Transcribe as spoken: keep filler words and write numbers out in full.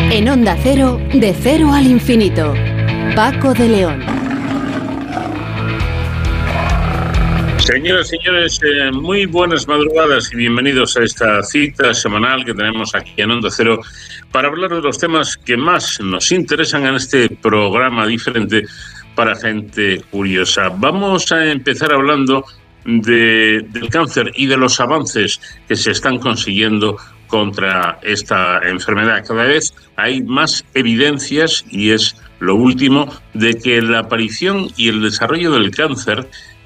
En Onda Cero, de cero al infinito. Paco de León. Señoras y señores, eh, muy buenas madrugadas y bienvenidos a esta cita semanal que tenemos aquí en Onda Cero para hablar de los temas que más nos interesan en este programa diferente para gente curiosa. Vamos a empezar hablando de, del cáncer y de los avances que se están consiguiendo contra esta enfermedad. Cada vez hay más evidencias, y es lo último, de que la aparición y el desarrollo del cáncer